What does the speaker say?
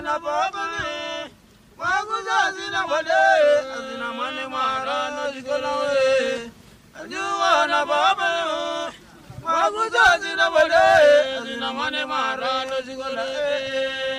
Na babani, waguzazi na wale, azina mane mara no jikolawe. Ajuwa na babani, waguzazi na wale, azina mane mara no jikolawe.